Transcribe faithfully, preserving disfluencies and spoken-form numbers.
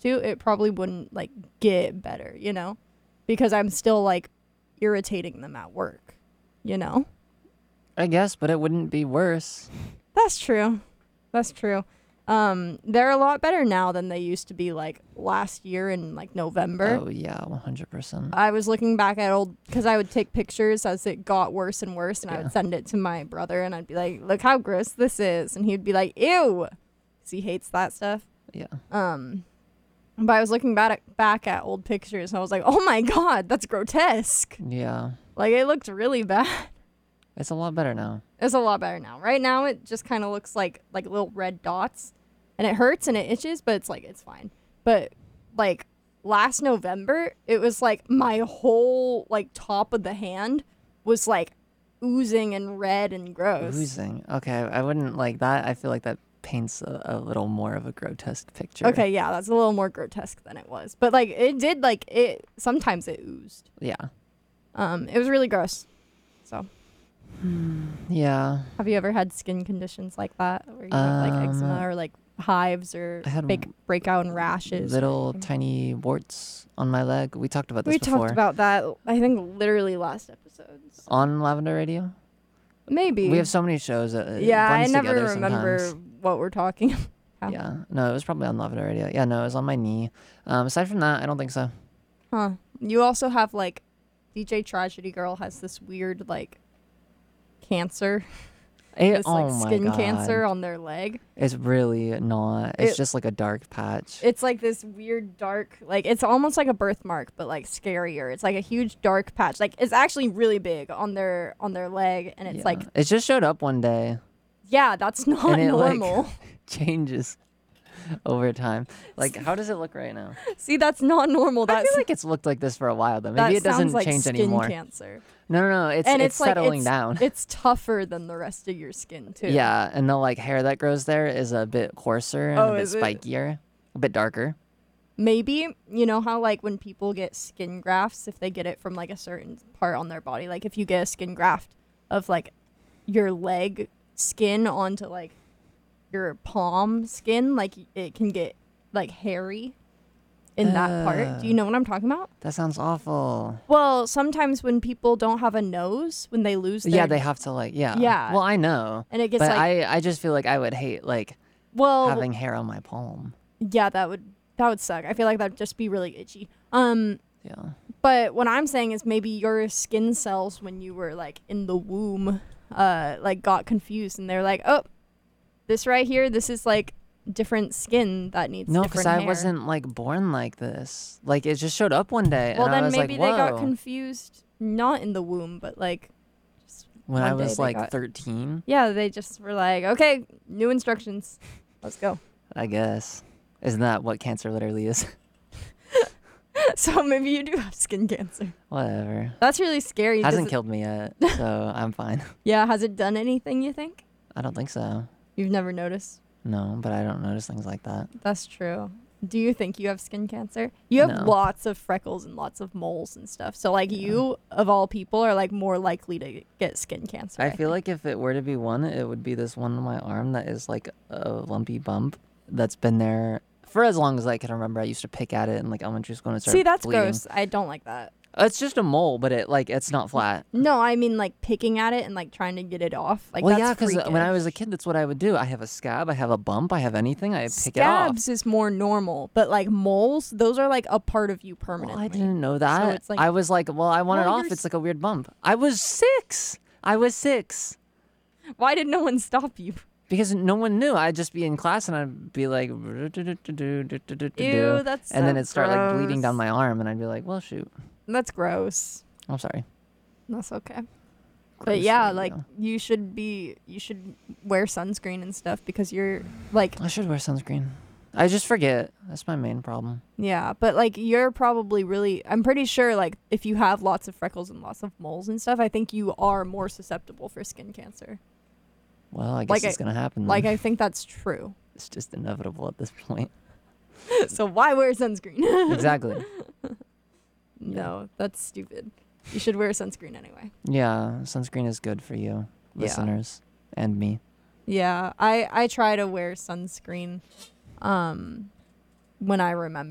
to, it probably wouldn't like get better, you know, because I'm still like irritating them at work, you know. I guess, but it wouldn't be worse. That's true. That's true. Um, they're a lot better now than they used to be like last year in like November. Oh yeah, one hundred percent. I was looking back at old, because I would take pictures as it got worse and worse, and Yeah. I would send it to my brother, and I'd be like, look how gross this is. And he'd be like, ew, because he hates that stuff. Yeah. Um, but I was looking back at, back at old pictures, and I was like, oh my God, that's grotesque. Yeah. Like, it looked really bad. It's a lot better now. It's a lot better now. Right now, it just kind of looks like like little red dots, and it hurts and it itches, but it's like it's fine. But like last November, it was like my whole like top of the hand was like oozing and red and gross. Oozing. Okay, I wouldn't like that. I feel like that paints a, a little more of a grotesque picture. Okay, yeah, that's a little more grotesque than it was, but like it did like it. Sometimes it oozed. Yeah. Um, it was really gross. So. Yeah. Have you ever had skin conditions like that, where you have like Um, eczema or like hives or I had big breakout and rashes? or Little anything? tiny warts on my leg. We talked about this We before. talked about that. I think literally last episode. so- On Lavender Radio. Maybe We have so many shows. That it Yeah, I blends never together remember sometimes. what we're talking about. Yeah. No, it was probably on Lavender Radio. Yeah, no, it was on my knee. Um, aside from that, I don't think so. Huh. You also have like D J Tragedy Girl has this weird like cancer. It, This like oh my skin God. cancer on their leg. It's really not. It's It- just like a dark patch. It's like this weird dark, like it's almost like a birthmark, but like scarier. It's like a huge dark patch. Like it's actually really big on their on their leg, and it's Yeah. like, it just showed up one day. yeah, that's not And it, like- normal. Changes over time. Like, how does it look right now? See, that's not normal. I That's feel like it's looked like this for a while though. that Maybe it doesn't sounds like change skin anymore. cancer. No, no, no. It's And it's, it's, like settling it's, down. It's tougher than the rest of your skin too. Yeah, and the like hair that grows there is a bit coarser and Oh, a bit is it? spikier, a bit darker. Maybe, you know how like when people get skin grafts, if they get it from like a certain part on their body, like if you get a skin graft of like your leg skin onto like your palm skin, like it can get like hairy in that part. Do you know what I'm talking about? That sounds awful. Well, sometimes when people don't have a nose, when they lose their Yeah, they have to like yeah. Yeah. Well, I know, and it gets but like I I just feel like I would hate like well having hair on my palm. yeah, that would that would suck. I feel like that'd just be really itchy. Um Yeah. But what I'm saying is maybe your skin cells when you were like in the womb, uh, like got confused and they're like, oh, this right here, this is like different skin that needs No, different because I hair. wasn't like born like this. Like it just showed up one day, Well, and I then was maybe like, they got "Whoa." confused, not in the womb, but like just When one I day was they like got- thirteen, yeah, they just were like, okay, new instructions, let's go. I guess. Isn't that what cancer literally is? So maybe you do have skin cancer. Whatever. That's really scary. 'cause Hasn't it- killed me yet, so I'm fine. Yeah, has it done anything? You think? I don't think so. You've never noticed? No, but I don't notice things like that. That's true. Do you think you have skin cancer? You have No. lots of freckles and lots of moles and stuff. So like you of all people are like more likely to get skin cancer. I feel like if it were to be one, it would be this one on my arm that is like a lumpy bump that's been there for as long as I can remember. I used to pick at it in like elementary school and it started See, that's bleeding. gross. I don't like that. It's just a mole, but it like it's not flat. No, I mean like picking at it and like trying to get it off. Like well, that's yeah, because when I freakish. was a kid, that's what I would do. I have a scab, I have a bump, I have anything, I pick it off. Scabs is more normal, but like moles, those are like a part of you permanently. Well, I didn't know that. it's like- I was like, well, I want Well, it off. you're It's like a weird bump. I was six. I was six. Why did no one stop you? Because no one knew. I'd just be in class and I'd be like, Ew, Ew, that's and then so it'd start like bleeding down gross. my arm, and I'd be like, well, shoot. That's gross. I'm sorry. That's okay. But Gross, yeah, there you like go. you should be, you should wear sunscreen and stuff because you're like, I should wear sunscreen. I just forget. That's my main problem. yeah, but like you're probably really, I'm pretty sure like if you have lots of freckles and lots of moles and stuff, I think you are more susceptible for skin cancer. Well, I guess Like it's I- gonna happen. Like then. I think that's true. It's just inevitable at this point. So why wear sunscreen? Exactly. No, that's stupid. You should wear sunscreen anyway. Yeah, sunscreen is good for you, Yeah. listeners, and me. Yeah, I I try to wear sunscreen um when I remember.